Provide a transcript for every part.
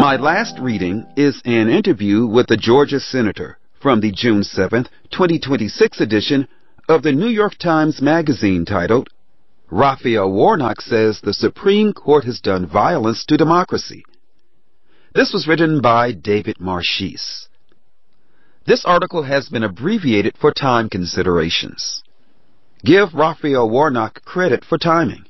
My last reading is an interview with a Georgia senator from the June 7th, 2026 edition of the New York Times Magazine titled, Raphael Warnock Says the Supreme Court Has Done Violence to Democracy. This was written by David Marchese. This article has been abbreviated for time considerations. Give Raphael Warnock credit for timing.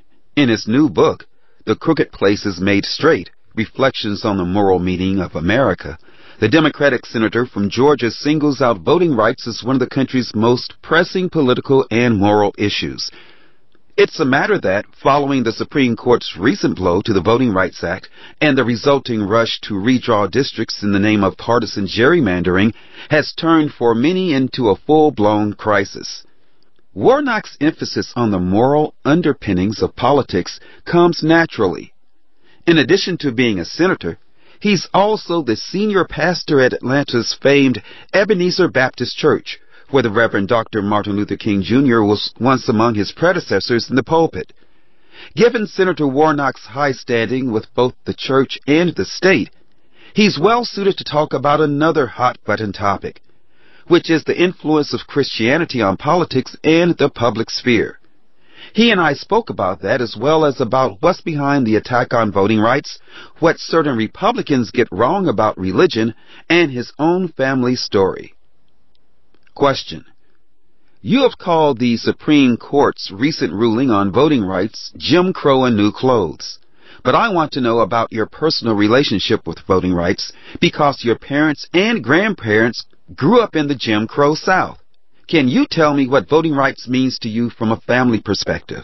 In his new book, The Crooked Places Made Straight, Reflections on the Moral Meaning of America, the Democratic senator from Georgia singles out voting rights as one of the country's most pressing political and moral issues. It's a matter that, following the Supreme Court's recent blow to the Voting Rights Act and the resulting rush to redraw districts in the name of partisan gerrymandering, has turned for many into a full-blown crisis. Warnock's emphasis on the moral underpinnings of politics comes naturally. In addition to being a senator, he's also the senior pastor at Atlanta's famed Ebenezer Baptist Church, where the Reverend Dr. Martin Luther King Jr. was once among his predecessors in the pulpit. Given Senator Warnock's high standing with both the church and the state, he's well suited to talk about another hot-button topic, which is the influence of Christianity on politics and the public sphere. He and I spoke about that, as well as about what's behind the attack on voting rights, what certain Republicans get wrong about religion, and his own family story. Question. You have called the Supreme Court's recent ruling on voting rights Jim Crow in new clothes. But I want to know about your personal relationship with voting rights, because your parents and grandparents grew up in the Jim Crow South. Can you tell me what voting rights means to you from a family perspective?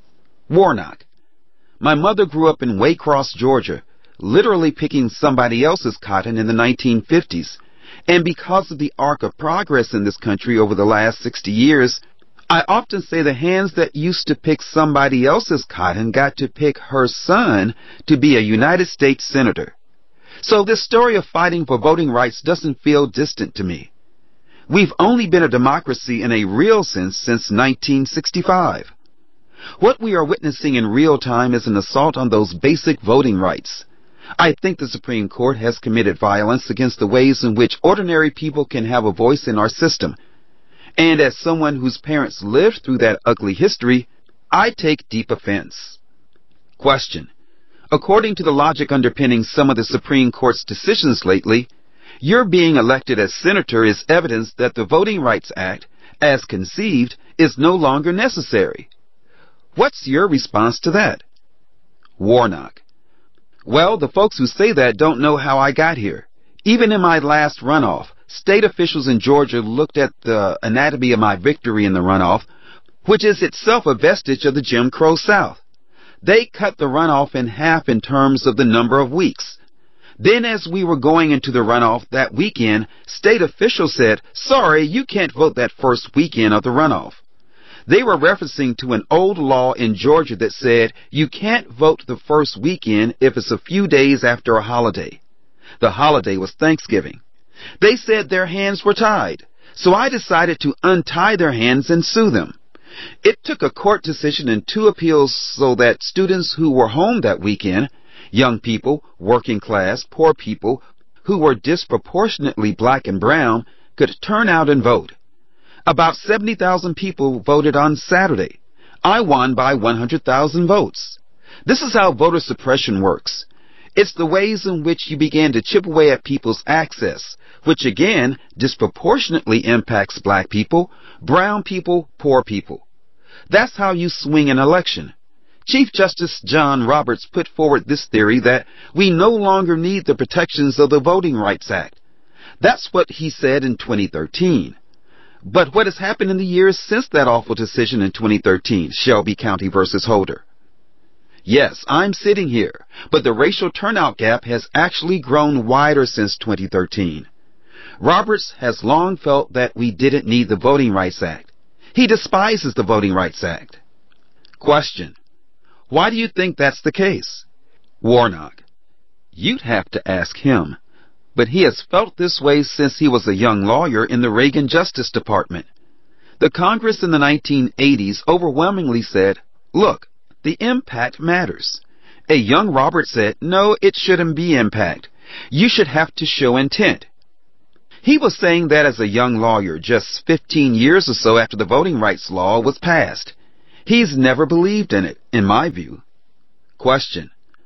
Warnock. My mother grew up in Waycross, Georgia, literally picking somebody else's cotton in the 1950s. And because of the arc of progress in this country over the last 60 years, I often say the hands that used to pick somebody else's cotton got to pick her son to be a United States Senator. So this story of fighting for voting rights doesn't feel distant to me. We've only been a democracy in a real sense since 1965. What we are witnessing in real time is an assault on those basic voting rights. I think the Supreme Court has committed violence against the ways in which ordinary people can have a voice in our system. And as someone whose parents lived through that ugly history, I take deep offense. Question. According to the logic underpinning some of the Supreme Court's decisions lately, your being elected as senator is evidence that the Voting Rights Act, as conceived, is no longer necessary. What's your response to that? Warnock. Well, the folks who say that don't know how I got here. Even in my last runoff, state officials in Georgia looked at the anatomy of my victory in the runoff, which is itself a vestige of the Jim Crow South. They cut the runoff in half in terms of the number of weeks. Then as we were going into the runoff that weekend, state officials said, sorry, you can't vote that first weekend of the runoff. They were referencing to an old law in Georgia that said you can't vote the first weekend if it's a few days after a holiday. The holiday was Thanksgiving. They said their hands were tied, so I decided to untie their hands and sue them. It took a court decision and 2 appeals so that students who were home that weekend, young people, working class, poor people, who were disproportionately black and brown, could turn out and vote. About 70,000 people voted on Saturday. I won by 100,000 votes. This is how voter suppression works. It's the ways in which you begin to chip away at people's access, which again disproportionately impacts black people, brown people, poor people. That's how you swing an election. Chief Justice John Roberts put forward this theory that we no longer need the protections of the Voting Rights Act. That's what he said in 2013. But what has happened in the years since that awful decision in 2013, Shelby County versus Holder? Yes, I'm sitting here, but the racial turnout gap has actually grown wider since 2013. Roberts has long felt that we didn't need the Voting Rights Act. He despises the Voting Rights Act. Question. Why do you think that's the case? Warnock. You'd have to ask him. But he has felt this way since he was a young lawyer in the Reagan Justice Department. The Congress in the 1980s overwhelmingly said, look, the impact matters. A young Robert said, no, it shouldn't be impact. You should have to show intent. He was saying that as a young lawyer just 15 years or so after the voting rights law was passed. He's never believed in it, in my view. Question.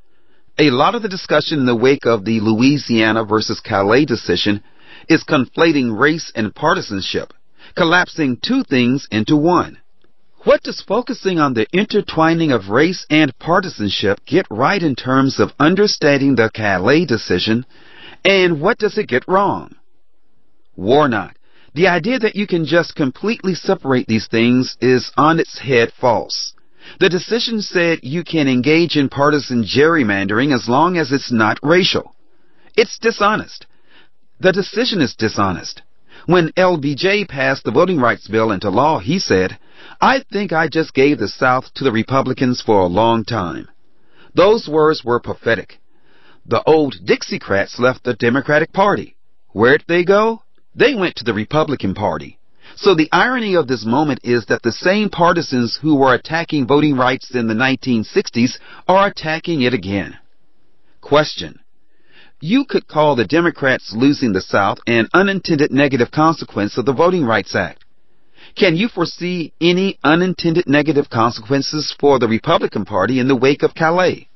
A lot of the discussion in the wake of the Louisiana versus Calais decision is conflating race and partisanship, collapsing two things into one. What does focusing on the intertwining of race and partisanship get right in terms of understanding the Calais decision, and what does it get wrong? Warnock, the idea that you can just completely separate these things is on its head false. The decision said you can engage in partisan gerrymandering as long as it's not racial. It's dishonest. The decision is dishonest. When LBJ passed the voting rights bill into law, he said, I think I just gave the South to the Republicans for a long time. Those words were prophetic. The old Dixiecrats left the Democratic Party. Where'd they go? They went to the Republican Party. So the irony of this moment is that the same partisans who were attacking voting rights in the 1960s are attacking it again. Question. You could call the Democrats losing the South an unintended negative consequence of the Voting Rights Act. Can you foresee any unintended negative consequences for the Republican Party in the wake of Calais?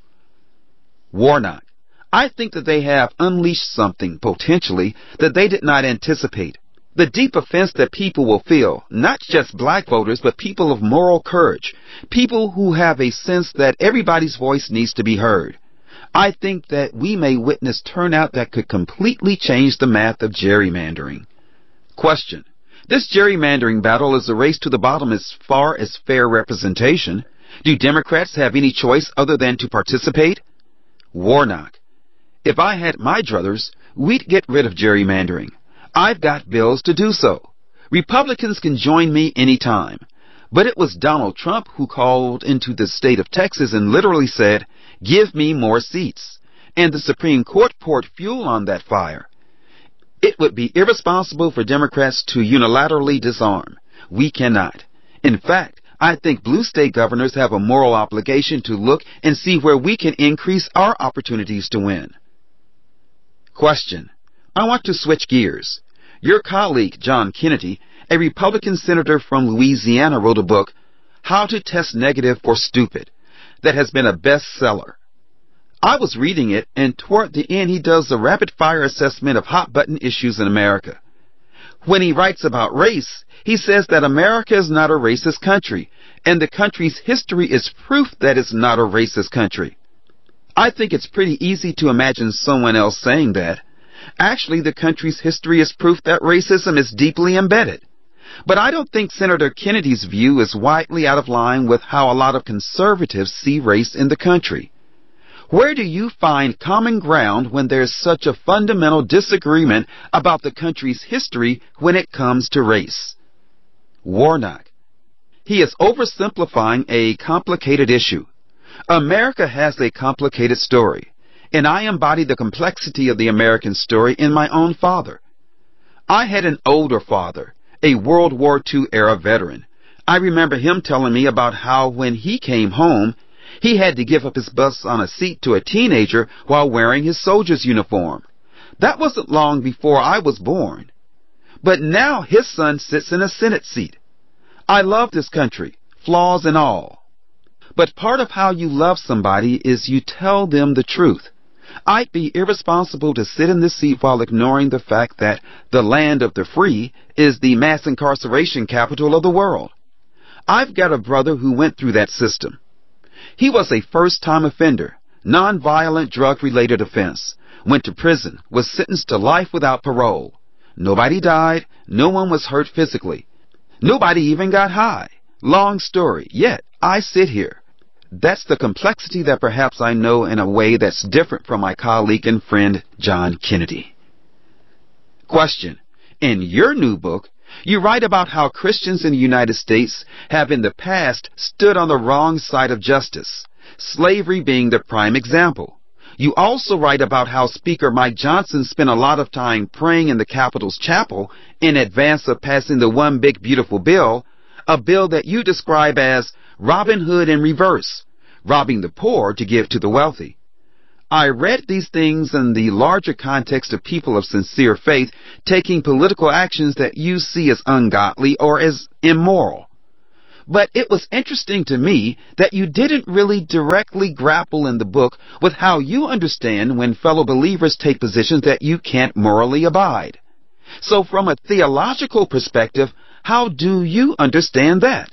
Warnock. I think that they have unleashed something, potentially, that they did not anticipate. The deep offense that people will feel, not just black voters, but people of moral courage, people who have a sense that everybody's voice needs to be heard. I think that we may witness turnout that could completely change the math of gerrymandering. Question. This gerrymandering battle is a race to the bottom as far as fair representation. Do Democrats have any choice other than to participate? Warnock. If I had my druthers, we'd get rid of gerrymandering. I've got bills to do so. Republicans can join me anytime. But it was Donald Trump who called into the state of Texas and literally said, give me more seats. And the Supreme Court poured fuel on that fire. It would be irresponsible for Democrats to unilaterally disarm. We cannot. In fact, I think blue state governors have a moral obligation to look and see where we can increase our opportunities to win. Question. I want to switch gears. Your colleague, John Kennedy, a Republican senator from Louisiana, wrote a book, How to Test Negative for Stupid, that has been a bestseller. I was reading it, and toward the end he does a rapid-fire assessment of hot-button issues in America. When he writes about race, he says that America is not a racist country, and the country's history is proof that it's not a racist country. I think it's pretty easy to imagine someone else saying that. Actually, the country's history is proof that racism is deeply embedded. But I don't think Senator Kennedy's view is widely out of line with how a lot of conservatives see race in the country. Where do you find common ground when there's such a fundamental disagreement about the country's history when it comes to race? Warnock. He is oversimplifying a complicated issue. America has a complicated story, and I embody the complexity of the American story in my own father. I had an older father, a World War II era veteran. I remember him telling me about how when he came home, he had to give up his bus on a seat to a teenager while wearing his soldier's uniform. That wasn't long before I was born. But now his son sits in a Senate seat. I love this country, flaws and all. But part of how you love somebody is you tell them the truth. I'd be irresponsible to sit in this seat while ignoring the fact that the land of the free is the mass incarceration capital of the world. I've got a brother who went through that system. He was a first-time offender, nonviolent drug-related offense, went to prison, was sentenced to life without parole. Nobody died, no one was hurt physically. Nobody even got high. Long story, yet I sit here. That's the complexity that perhaps I know in a way that's different from my colleague and friend, John Kennedy. Question. In your new book, you write about how Christians in the United States have in the past stood on the wrong side of justice, slavery being the prime example. You also write about how Speaker Mike Johnson spent a lot of time praying in the Capitol's chapel in advance of passing the One Big Beautiful Bill, a bill that you describe as Robin Hood in reverse, robbing the poor to give to the wealthy. I read these things in the larger context of people of sincere faith taking political actions that you see as ungodly or as immoral. But it was interesting to me that you didn't really directly grapple in the book with how you understand when fellow believers take positions that you can't morally abide. So from a theological perspective, how do you understand that?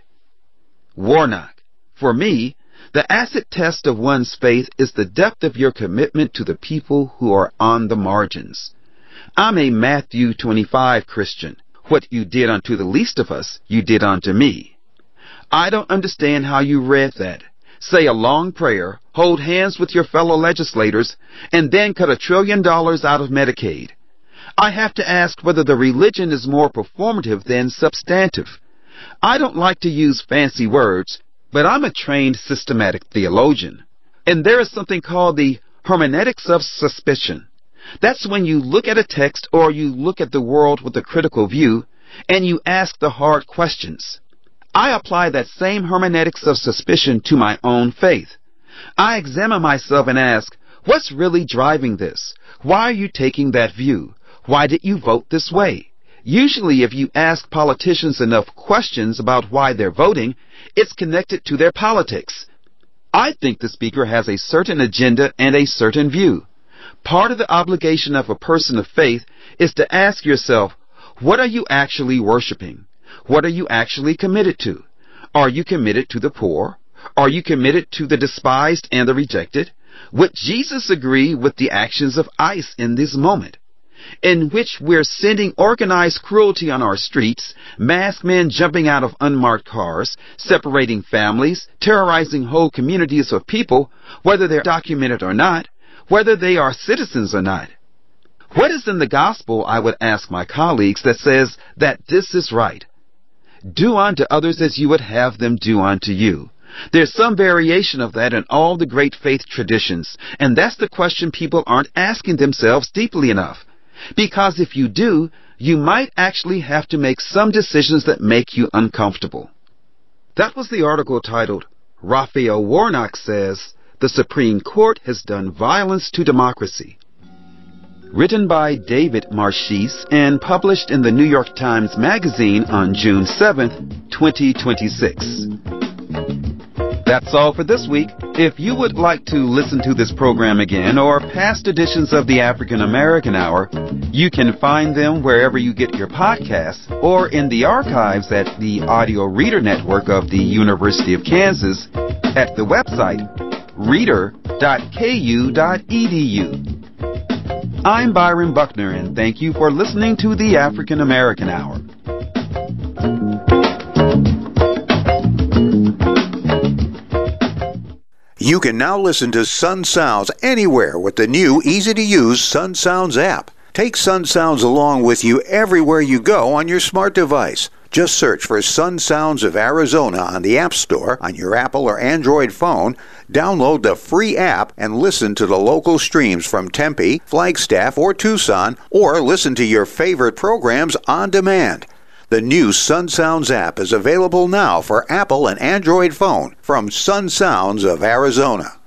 Warnock, for me, the acid test of one's faith is the depth of your commitment to the people who are on the margins. I'm a Matthew 25 Christian. What you did unto the least of us, you did unto me. I don't understand how you read that. Say a long prayer, hold hands with your fellow legislators, and then cut $1 trillion out of Medicaid. I have to ask whether the religion is more performative than substantive. I don't like to use fancy words, but I'm a trained systematic theologian. And there is something called the hermeneutics of suspicion. That's when you look at a text or you look at the world with a critical view, and you ask the hard questions. I apply that same hermeneutics of suspicion to my own faith. I examine myself and ask, what's really driving this? Why are you taking that view? Why did you vote this way? Usually, if you ask politicians enough questions about why they're voting, it's connected to their politics. I think the speaker has a certain agenda and a certain view. Part of the obligation of a person of faith is to ask yourself, what are you actually worshiping? What are you actually committed to? Are you committed to the poor? Are you committed to the despised and the rejected? Would Jesus agree with the actions of ICE in this moment, in which we're sending organized cruelty on our streets, masked men jumping out of unmarked cars, separating families, terrorizing whole communities of people, whether they're documented or not, whether they are citizens or not? What is in the gospel, I would ask my colleagues, that says that this is right? Do unto others as you would have them do unto you. There's some variation of that in all the great faith traditions, and that's the question people aren't asking themselves deeply enough. Because if you do, you might actually have to make some decisions that make you uncomfortable. That was the article titled, Raphael Warnock Says the Supreme Court Has Done Violence to Democracy. Written by David Marchese and published in the New York Times Magazine on June 7, 2026. That's all for this week. If you would like to listen to this program again or past editions of the African American Hour, you can find them wherever you get your podcasts or in the archives at the Audio Reader Network of the University of Kansas at the website reader.ku.edu. I'm Byron Buckner, and thank you for listening to the African American Hour. You can now listen to Sun Sounds anywhere with the new easy-to-use Sun Sounds app. Take Sun Sounds along with you everywhere you go on your smart device. Just search for Sun Sounds of Arizona on the App Store on your Apple or Android phone, download the free app, and listen to the local streams from Tempe, Flagstaff, or Tucson, or listen to your favorite programs on demand. The new Sun Sounds app is available now for Apple and Android phone from Sun Sounds of Arizona.